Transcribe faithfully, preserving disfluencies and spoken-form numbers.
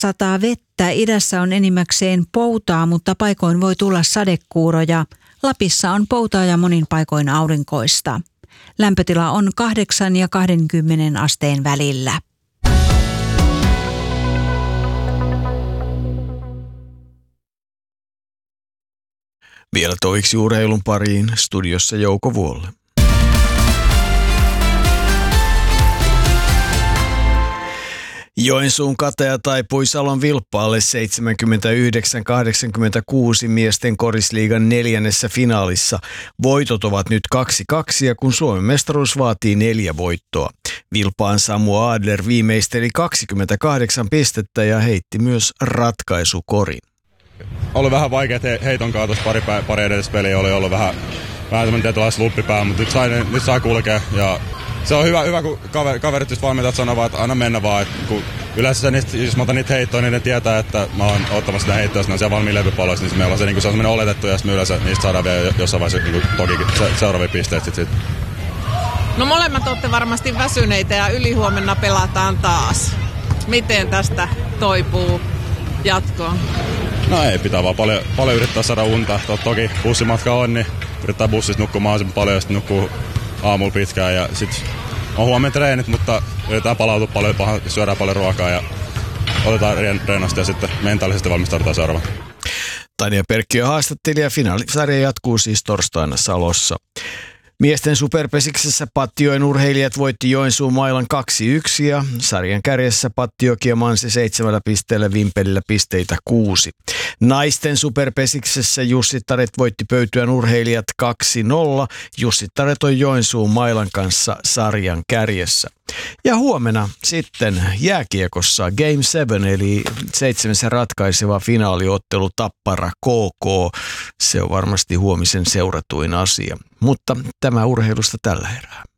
Sataa vettä, idässä on enimmäkseen poutaa, mutta paikoin voi tulla sadekuuroja. Lapissa on poutaa ja monin paikoin aurinkoista. Lämpötila on kahdeksan ja kaksikymmentä asteen välillä. Vielä toiksi urheilun pariin, studiossa Jouko Vuolle. Joensuun Kateja taipui Salon Vilppaalle seitsemänkymmentäyhdeksän kahdeksankymmentäkuusi miesten korisliigan neljännessä finaalissa. Voitot ovat nyt kaksi kaksi ja kun Suomen mestaruus vaatii neljä voittoa. Vilppaan Samu Adler viimeisteli kaksikymmentäkahdeksan pistettä ja heitti myös ratkaisukorin. Oli vähän vaikeat he, heiton kautta pari, pari edellistä peliä, oli ollut vähän, vähän tämmöinen tietynlainen sluppipää, mutta nyt sai, nyt sai kulkea ja se on hyvä, hyvä kun kaver, kaverit just valmentajat sanovat, että aina mennä vaan, että kun yleensä niistä, jos mä otan niitä heittoja, niin ne tietää, että mä oon ottamassa sitä heittoja, jos ne on siellä valmiin levypalloissa, niin meillä on se, niin se on semmoinen oletettu ja sitten me yleensä niistä saadaan vielä jossain vaiheessa niin toki se, seuraavia pisteitä sit, sit. No molemmat olette varmasti väsyneitä ja ylihuomenna pelataan taas. Miten tästä toipuu jatkoon? No ei, pitää vaan paljon, paljon yrittää saada unta. Toki bussimatka on, niin yrittää bussissa nukkua mahdollisimman paljon ja sitten nukkuu aamulla pitkään. Ja sitten on huomenna treenit, mutta yritetään palautua paljon, syödään paljon ruokaa ja otetaan reenasta ja sitten mentaalisesti valmistaudutaan seuraavaan. Tanja Perkkiö haastattelija, finaalisarja jatkuu siis torstaina Salossa. Miesten superpesiksessä Pattijoen urheilijat voitti Joensuun Mailan kaksi yksi ja sarjan kärjessä Pattijoki ja Mansi seitsemällä pisteellä, Vimpelillä pisteitä kuusi. Naisten superpesiksessä Jussittaret voitti Pöytyän urheilijat kaksi nolla. Jussittaret on Joensuun Mailan kanssa sarjan kärjessä. Ja huomenna sitten jääkiekossa Game seven eli seitsemäs ratkaiseva finaaliottelu Tappara K K. Se on varmasti huomisen seuratuin asia. Mutta tämä urheilusta tällä erää.